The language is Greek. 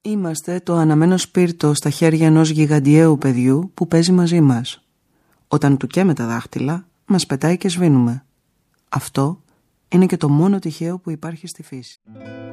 Είμαστε το αναμένο σπίρτο στα χέρια ενός γιγαντιαίου παιδιού που παίζει μαζί μας. Όταν του καίμε τα δάχτυλα, μας πετάει και σβήνουμε. Αυτό είναι και το μόνο τυχαίο που υπάρχει στη φύση.